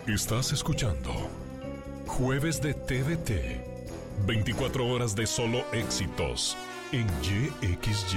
Estás escuchando Jueves de TVT. 24 horas de solo éxitos en YXY.